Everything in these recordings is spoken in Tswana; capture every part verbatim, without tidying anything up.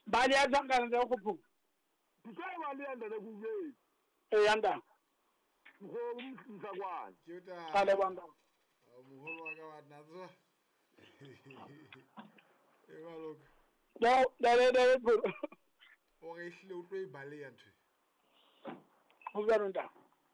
ba dia tsanga le go phu Sai ba le anda le bue. e yanda Go mfisa kwana. Juta. kale banda Muholo wa ka wa nazo. E ba loka. no dale dale phu O re hlile o tlo e bale ya ntwe. ho ga nta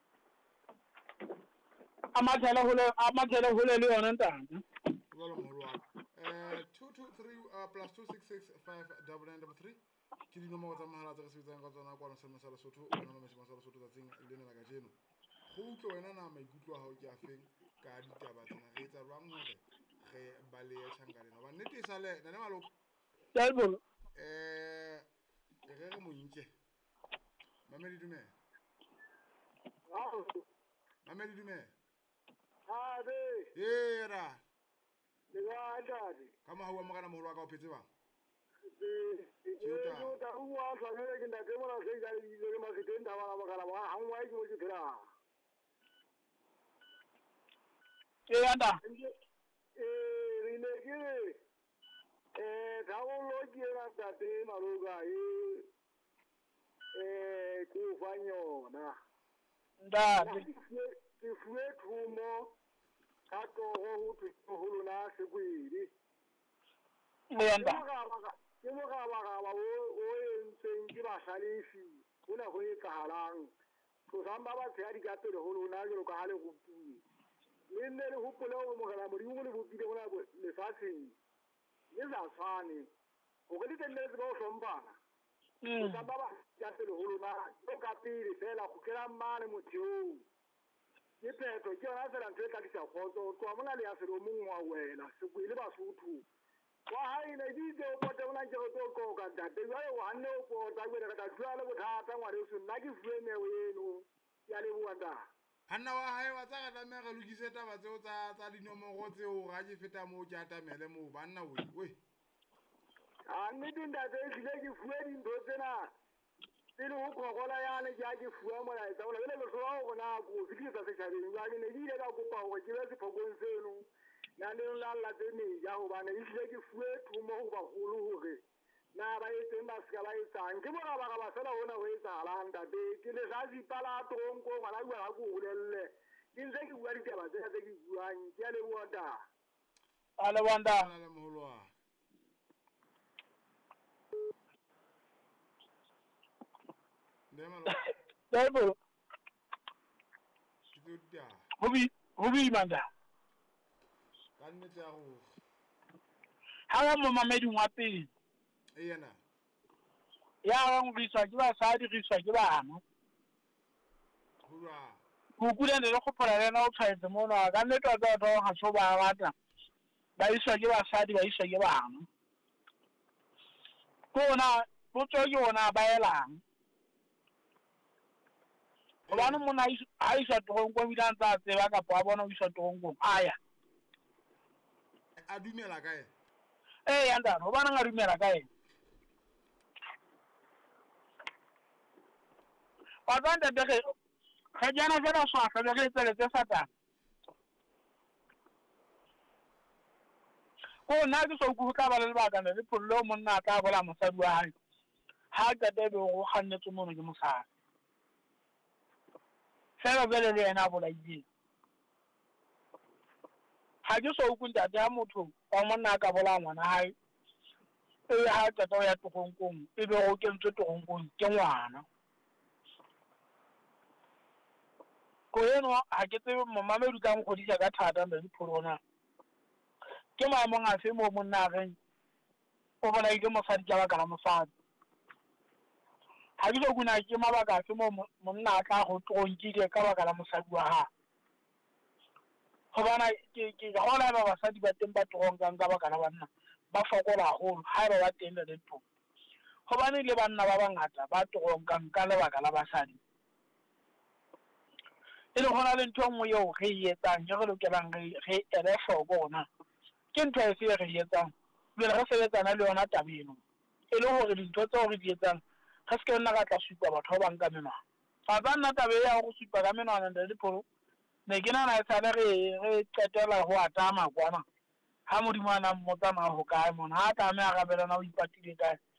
amathela hole amathela hole le yona ntanga Jwalo moholo wa ka. Eh two two three uh, plus two six six five double nine double three. Ke di nomoro tsa mahala tse re sebetsang ka tsona kwa Sena sa Lesotho o bona mashimo sa Lesotho tsatsing le nna ka jeno. Go utlwe wena na maikutlo a hao ke a feng ka ditaba tsena re etsa jwang hore re bale tshangane no ba nnete sa le nna maloka dale phu eh re re mo intse mamedi dumela Ah. mamedi dumela Ah be. e ra Le ga dadi. ka mahawa mo kana moholo wa ka o phetse bang Juta. Juta uwa sa ne ke nda ke mona se ga ile ma ke tenda ba ba kana ba ha ngwa ke mo ke phela. e yanda Eh ri ne ke eh ga go lo ke ra ta te maluga e eh ku fanyona. ndade Ke fuwe thumo ka to go tu go lona se kwedi. e yanda Ke mo ga ba ga ba o entseng ke ba salefi bona go e tsahalang go samba ba tsaya di ka pele go lona jalo ka hale go puwe le nne le hopole o mo gala mori mo le bopile gona le fatseng le za tshwane go ke ditenne le ba o sombana go samba ba ya pele go lona go ka pele fela go kera mmane motheo ke petso ke yona fela ntse ka ditsa khotso twa mona le ya selo mongwa wela se go ile ba sotho wa hai ne di ke o pote bona ke go to ko ka date wa yo hanne o po ta gwe ka tswa le bothata ngware o se nna ke fuwe me eno ya le buanda hanna wa hae wa tsaka tla me ga lokise taba tseo tsa tsa dinomoro tseo ga di feta mo ke atamele mo banna we we a mme dinda tse ile ke fuwe dintho tsena tsene ho kogola ya le ja ke fuwe mola etsa bona le le so go na go fitlisa se tshabeng ya ne di ile ka kopa go ke be se phokong seno ya le la la tsene ya go bana ile ke fuwe thumo go ba golo hore na ba etse ba ska ba etsang ke bona ba ga ba sela hona ho etsa landa be ke le sa di pala tronko ngwana bua ga go hulelle ke ntse ke bua ditaba tse tse ke buang ke le buanda ale wanda ana le moholo wa ndema lo dale phu tituta hobi hobi manda ka nnete ya go ha ga mo mamedi wa pele e yena ya ga mo riswa ke ba sa di riswa ke bana hura go kula ne le go phola lena o tshwaetse mo no ka nnete wa tsa tsa ga so ba rata ba iswa ke ba sa di ba iswa ke bana bona bo tswa ke bona ba elang gobane mona a iswa toronko bilang tsa tseba ka pa bona o iswa toronko aya a dumela kae eh yanda no bana nga dumela kae wa tsanda de ge ga jana fela swa ga ge tsele tse sata ko na ke so ku ka ba le ba ka ne le pollo monna ka bola mosadi wa hae ha ka de go gannetse mo ke mosadi fela bele le ena bola iji ha ke so ku ntate ya motho wa monna ka bola ngwana hae e ha tata ya togonkong e be go kentswe togonkong ke ngwana ko eno ha ke tsebe mmamedi ka mo godisa ka thata mme diphorona ke maemong a fe mo monna reng o bona ke mosadi ka baka la mosadi ha ke so kuna ke mabaka a fe mo monna a tla go togonkile ka baka la mosadi wa ha gobana ke ke ga gona ba basadi ba teng ba togonkang ka baka la banna ba fokola haholo ha ba ba teng le dintho gobane le banna ba bangata ba togonkang ka lebaka la basadi e le gona le ntho nngwe yeo ge e etsang ge re lokelang ge ele hloko gona ke ntho e se re e etsang pele re sebetsana le yona tabeno e le gore dintho tseo re di etsang ga se ke nna ka tla supa batho ba bang ka menwana ga ba nna tabe ya go supa ka menwana ntle le pholo ne ke nana e tshwane re re qetela go atama kwana ha modimo a nang mo tsamaya go kae mona ha tlameya gabelana o ipatile kae